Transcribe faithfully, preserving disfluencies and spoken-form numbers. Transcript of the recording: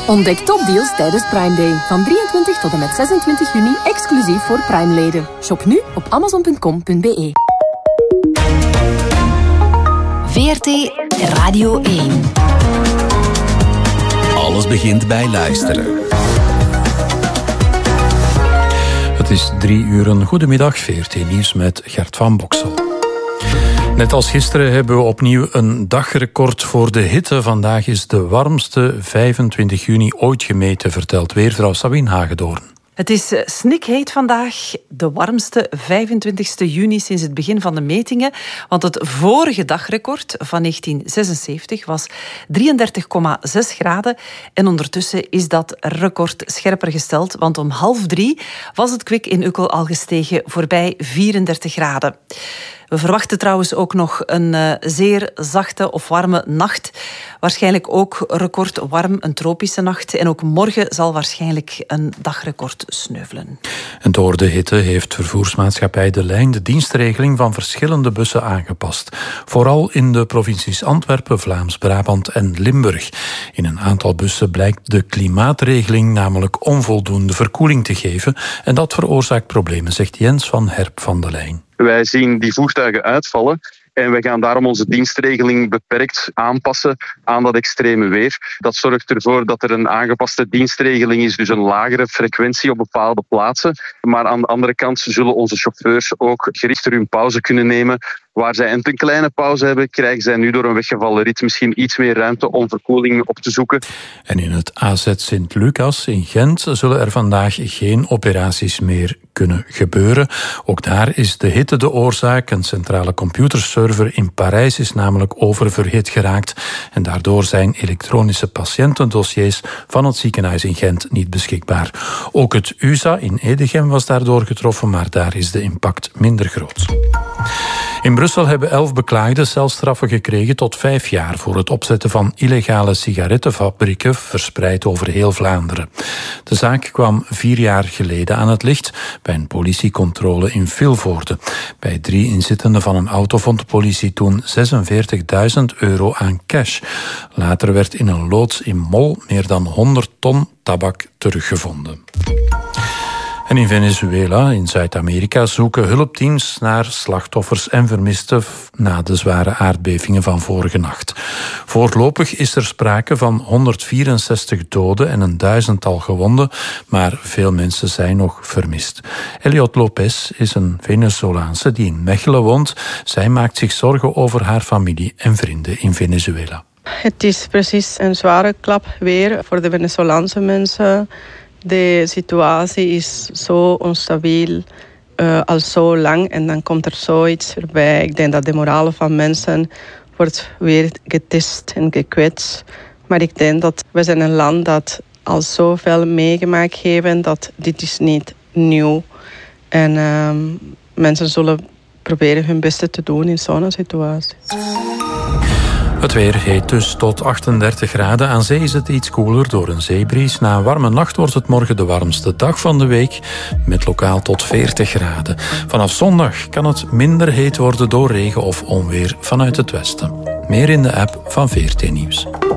Ontdek topdeals tijdens Prime Day. Van drieëntwintig tot en met zesentwintig juni, exclusief voor Prime-leden. Shop nu op amazon punt com punt b e. V R T Radio één. Alles begint bij luisteren. Het is drie uur. Goedemiddag, V R T Nieuws met Gert van Boksel. Net als gisteren hebben we opnieuw een dagrecord voor de hitte. Vandaag is de warmste vijfentwintig juni ooit gemeten, vertelt weervrouw Sabine Hagedoorn. Het is snikheet vandaag, de warmste vijfentwintigste juni sinds het begin van de metingen. Want het vorige dagrecord van negentien zesenzeventig was drieëndertig komma zes graden. En ondertussen is dat record scherper gesteld. Want om half drie was het kwik in Ukkel al gestegen voorbij vierendertig graden. We verwachten trouwens ook nog een uh, zeer zachte of warme nacht. Waarschijnlijk ook record warm, een tropische nacht. En ook morgen zal waarschijnlijk een dagrecord sneuvelen. En door de hitte heeft vervoersmaatschappij De Lijn de dienstregeling van verschillende bussen aangepast. Vooral in de provincies Antwerpen, Vlaams-Brabant en Limburg. In een aantal bussen blijkt de klimaatregeling namelijk onvoldoende verkoeling te geven. En dat veroorzaakt problemen, zegt Jens van Herp van De Lijn. Wij zien die voertuigen uitvallen en wij gaan daarom onze dienstregeling beperkt aanpassen aan dat extreme weer. Dat zorgt ervoor dat er een aangepaste dienstregeling is, dus een lagere frequentie op bepaalde plaatsen. Maar aan de andere kant zullen onze chauffeurs ook gerichter hun pauze kunnen nemen. Waar zij een kleine pauze hebben, krijgen zij nu door een weggevallen rit misschien iets meer ruimte om verkoeling op te zoeken. En in het A Z Sint-Lucas in Gent zullen er vandaag geen operaties meer kunnen gebeuren. Ook daar is de hitte de oorzaak. Een centrale computerserver in Parijs is namelijk oververhit geraakt. En daardoor zijn elektronische patiëntendossiers van het ziekenhuis in Gent niet beschikbaar. Ook het U S A in Edegem was daardoor getroffen, maar daar is de impact minder groot. In Brussel hebben elf beklaagden celstraffen gekregen tot vijf jaar voor het opzetten van illegale sigarettenfabrieken verspreid over heel Vlaanderen. De zaak kwam vier jaar geleden aan het licht bij een politiecontrole in Vilvoorde. Bij drie inzittenden van een auto vond de politie toen zesenveertigduizend euro aan cash. Later werd in een loods in Mol meer dan honderd ton tabak teruggevonden. En in Venezuela, in Zuid-Amerika, zoeken hulpteams naar slachtoffers en vermisten na de zware aardbevingen van vorige nacht. Voorlopig is er sprake van honderdvierenzestig doden en een duizendtal gewonden, maar veel mensen zijn nog vermist. Eliot Lopez is een Venezolaanse die in Mechelen woont. Zij maakt zich zorgen over haar familie en vrienden in Venezuela. Het is precies een zware klap weer voor de Venezolaanse mensen. De situatie is zo onstabiel uh, al zo lang en dan komt er zoiets erbij. Ik denk dat de morale van mensen wordt weer getest en gekwetst. Maar ik denk dat we zijn een land dat al zoveel meegemaakt heeft, dat dit is niet nieuw. En uh, mensen zullen proberen hun beste te doen in zo'n situatie. Het weer heet dus tot achtendertig graden. Aan zee is het iets koeler door een zeebries. Na een warme nacht wordt het morgen de warmste dag van de week, met lokaal tot veertig graden. Vanaf zondag kan het minder heet worden door regen of onweer vanuit het westen. Meer in de app van V R T Nieuws.